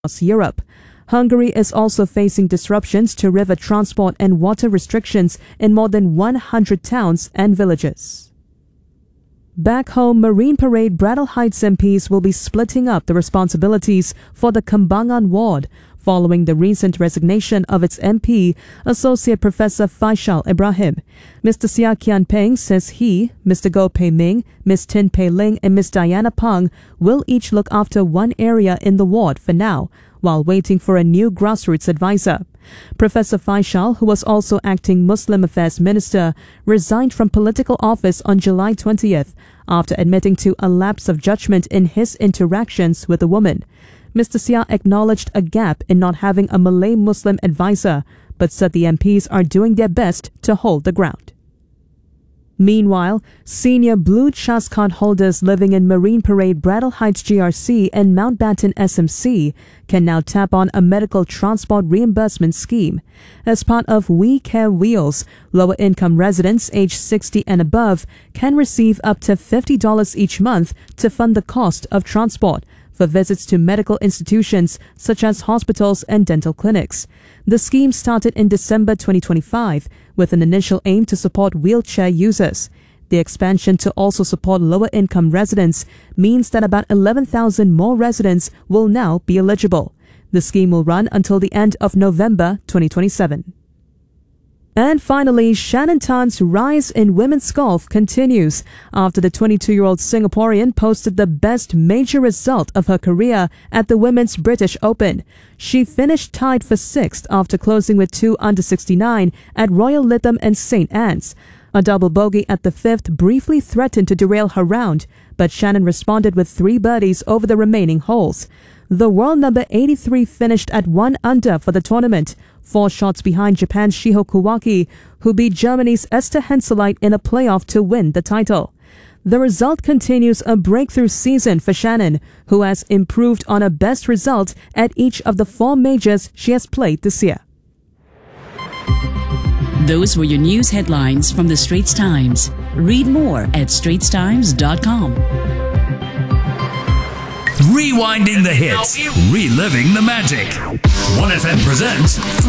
across Europe. Hungary is also facing disruptions to river transport and water restrictions in more than 100 towns and villages. Back home, Marine Parade Brattle Heights MPs will be splitting up the responsibilities for the Kembangan ward following the recent resignation of its MP, Associate Professor Faisal Ibrahim. Mr. Sia Kian Peng says he, Mr. Goh Pei Ming, Ms. Tin Pei Ling and Ms. Diana Pang will each look after one area in the ward for now, while waiting for a new grassroots advisor. Professor Faisal, who was also acting Muslim Affairs Minister, resigned from political office on July 20th after admitting to a lapse of judgment in his interactions with a woman. Mr. Sia acknowledged a gap in not having a Malay Muslim advisor, but said the MPs are doing their best to hold the ground. Meanwhile, senior Blue CHAS card holders living in Marine Parade Brattle Heights GRC and Mountbatten SMC can now tap on a medical transport reimbursement scheme. As part of We Care Wheels, lower-income residents aged 60 and above can receive up to $50 each month to fund the cost of transport for visits to medical institutions such as hospitals and dental clinics. The scheme started in December 2025 with an initial aim to support wheelchair users. The expansion to also support lower-income residents means that about 11,000 more residents will now be eligible. The scheme will run until the end of November 2027. And finally, Shannon Tan's rise in women's golf continues after the 22-year-old Singaporean posted the best major result of her career at the Women's British Open. She finished tied for 6th after closing with 2 under 69 at Royal Lytham and St. Anne's. A double bogey at the 5th briefly threatened to derail her round, but Shannon responded with 3 birdies over the remaining holes. The world number 83 finished at 1 under for the tournament, 4 shots behind Japan's Shiho Kuwaki, who beat Germany's Esther Henseleit in a playoff to win the title. The result continues a breakthrough season for Shannon, who has improved on her best result at each of the 4 majors she has played this year. Those were your news headlines from the Straits Times. Read more at straitstimes.com. Rewinding the hits, reliving the magic. 1FM presents